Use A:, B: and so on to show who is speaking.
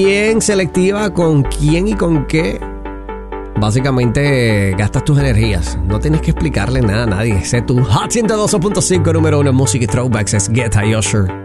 A: bien selectiva con quién y con qué básicamente gastas tus energías. No tienes que explicarle nada a nadie. Sé tu Hot 102.5 número 1 en música y throwbacks. Es Get a Usher.